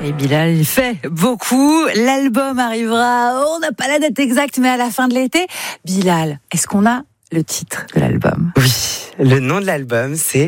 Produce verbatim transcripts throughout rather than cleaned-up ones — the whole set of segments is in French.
Et Bilal, il fait beaucoup. L'album arrivera, on n'a pas la date exacte, mais à la fin de l'été. Bilal, est-ce qu'on a le titre de l'album ? Oui, le nom de l'album, c'est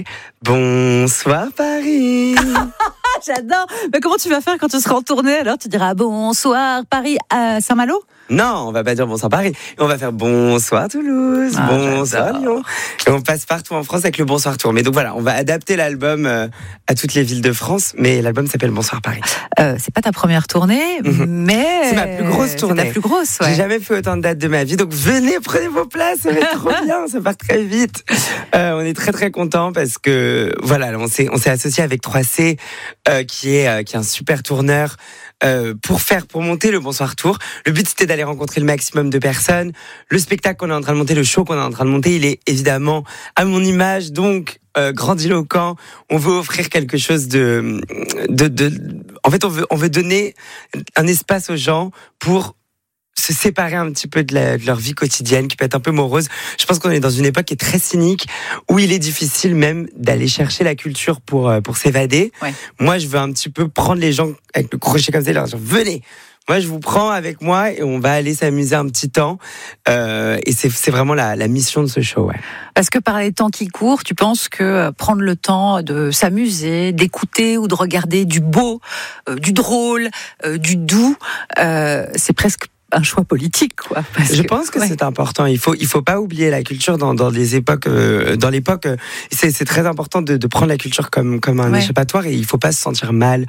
Bonsoir Paris. J'adore. Mais comment tu vas faire quand tu seras en tournée alors ? Tu diras Bonsoir Paris à Saint-Malo ? Non, on va pas dire bonsoir Paris. On va faire bonsoir Toulouse, ah, bonsoir j'adore. Lyon. Et on passe partout en France avec le bonsoir tour. Mais donc voilà, on va adapter l'album euh, à toutes les villes de France. Mais l'album s'appelle Bonsoir Paris. Euh, c'est pas ta première tournée, mmh. mais c'est ma plus grosse tournée. C'est ta plus grosse. Ouais. J'ai jamais fait autant de dates de ma vie. Donc venez, prenez vos places, ça va être trop bien, ça part très vite. Euh, on est très très contents parce que voilà, on s'est on s'est associé avec trois C, euh, qui est euh, qui est un super tourneur. Euh, pour faire, pour monter le Bonsoir Tour. Le but, c'était d'aller rencontrer le maximum de personnes. Le spectacle qu'on est en train de monter, le show qu'on est en train de monter, il est évidemment à mon image, donc euh, grandiloquent. On veut offrir quelque chose de, de, de, en fait, on veut, on veut donner un espace aux gens pour se séparer un petit peu de, la, de leur vie quotidienne qui peut être un peu morose. Je pense qu'on est dans une époque qui est très cynique, où il est difficile même d'aller chercher la culture pour, pour s'évader. Ouais. Moi, je veux un petit peu prendre les gens avec le crochet comme ça et leur dire « Venez !» Moi, je vous prends avec moi et on va aller s'amuser un petit temps. Euh, et c'est, c'est vraiment la, la mission de ce show. Ouais. Parce que par les temps qui courent, tu penses que prendre le temps de s'amuser, d'écouter ou de regarder du beau, euh, du drôle, euh, du doux, euh, c'est presque un choix politique, quoi. Parce je que, pense que ouais. c'est important. Il faut, il faut pas oublier la culture dans, dans les époques, euh, dans l'époque. Euh, c'est, c'est très important de, de prendre la culture comme, comme un ouais. échappatoire et il faut pas se sentir mal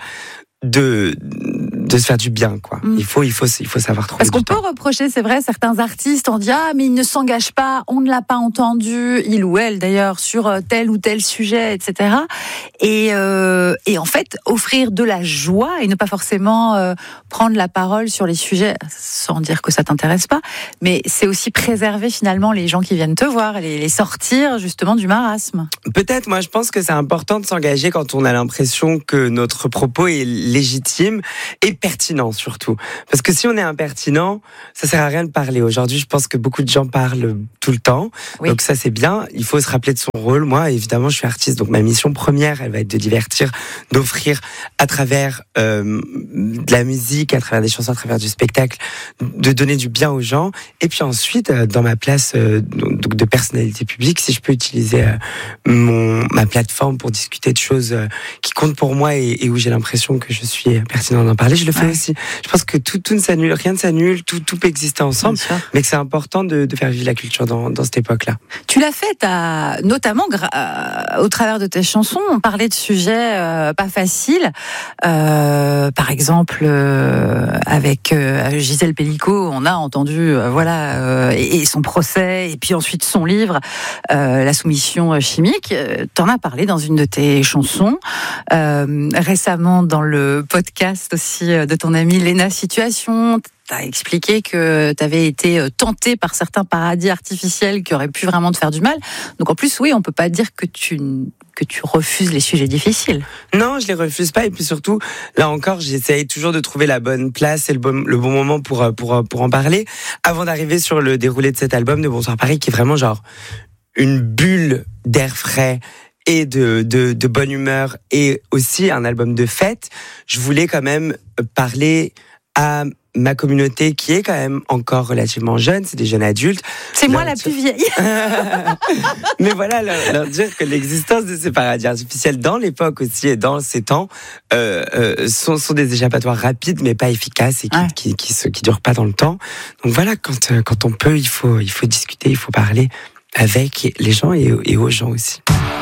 de, de se faire du bien, quoi. Mm. Il faut, il faut, il faut savoir trouver. Parce qu'on du peut temps. reprocher, c'est vrai, certains artistes, on dit ah mais il ne s'engage pas, on ne l'a pas entendu, il ou elle d'ailleurs, sur tel ou tel sujet, et cetera. Et euh, et en fait, offrir de la joie et ne pas forcément euh, prendre la parole sur les sujets sans dire que ça t'intéresse pas, mais c'est aussi préserver finalement les gens qui viennent te voir, les, les sortir justement du marasme. Peut-être, moi je pense que c'est important de s'engager quand on a l'impression que notre propos est légitime et pertinent surtout. Parce que si on est impertinent, ça sert à rien de parler. Aujourd'hui, je pense que beaucoup de gens parlent tout le temps. Oui. Donc ça, c'est bien. Il faut se rappeler de son rôle. Moi, évidemment, je suis artiste. Donc ma mission première, elle va être de divertir, d'offrir à travers euh, de la musique, à travers des chansons, à travers du spectacle, de donner du bien aux gens. Et puis ensuite, euh, dans ma place euh, donc de personnalité publique, si je peux utiliser euh, mon, ma plateforme pour discuter de choses euh, qui comptent pour moi et, et où j'ai l'impression que je suis pertinent d'en parler, je le fais ouais. aussi. Je pense que tout, tout ne s'annule, rien ne s'annule, tout, tout peut exister ensemble, mais que c'est important de, de faire vivre la culture dans, dans cette époque-là. Tu l'as fait, t'as, notamment gra- au travers de tes chansons, on parlait de sujets euh, pas faciles. Euh, par exemple, euh, avec euh, Gisèle Pellicot, on a entendu euh, voilà euh, et, et son procès, et puis ensuite son livre, euh, La soumission chimique. T'en as parlé dans une de tes chansons. Euh, récemment, dans le podcast aussi de ton amie Léna Situation, t'as expliqué que t'avais été tentée par certains paradis artificiels qui auraient pu vraiment te faire du mal. Donc en plus, oui, on peut pas dire que tu que tu refuses les sujets difficiles. Non, je les refuse pas. Et puis surtout, là encore, j'essaye toujours de trouver la bonne place et le bon, le bon moment pour, pour, pour en parler. Avant d'arriver sur le déroulé de cet album de Bonsoir Paris, qui est vraiment genre une bulle d'air frais et de, de, de bonne humeur, et aussi un album de fête, je voulais quand même parler à ma communauté qui est quand même encore relativement jeune, c'est des jeunes adultes. C'est moi la plus vieille. Mais voilà, leur, leur dire que l'existence de ces paradis artificiels dans l'époque aussi et dans ces temps euh, euh, sont, sont des échappatoires rapides mais pas efficaces et qui, ouais. qui, qui, qui, qui durent pas dans le temps. Donc voilà, quand, quand on peut, il faut, il faut discuter, il faut parler avec les gens et, et aux gens aussi.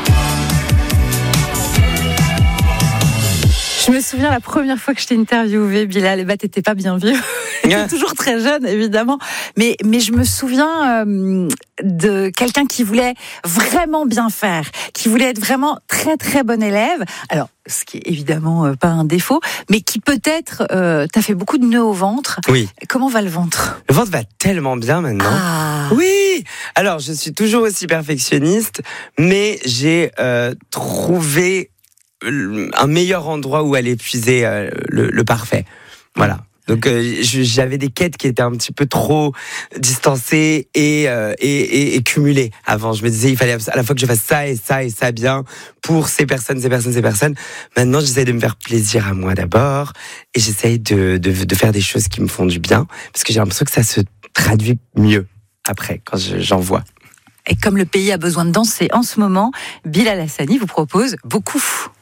Je me souviens la première fois que je t'ai interviewé, Bilal, et bah t'étais pas bien vieux, yeah. toujours très jeune évidemment, mais mais je me souviens euh, de quelqu'un qui voulait vraiment bien faire, qui voulait être vraiment très très bon élève. Alors ce qui est évidemment euh, pas un défaut, mais qui peut-être euh, t'as fait beaucoup de nœuds au ventre. Oui. Comment va le ventre ? Le ventre va tellement bien maintenant. Ah. Oui. Alors je suis toujours aussi perfectionniste, mais j'ai euh, trouvé un meilleur endroit où aller puiser euh, le, le parfait. Voilà. Donc euh, j'avais des quêtes qui étaient un petit peu trop distancées et, euh, et, et, et cumulées avant. Je me disais il fallait à la fois que je fasse ça et ça et ça bien pour ces personnes, ces personnes, ces personnes. Maintenant j'essaye de me faire plaisir à moi d'abord et j'essaye de, de, de faire des choses qui me font du bien parce que j'ai l'impression que ça se traduit mieux après quand je, j'en vois. Et comme le pays a besoin de danser en ce moment, Bilal Hassani vous propose beaucoup.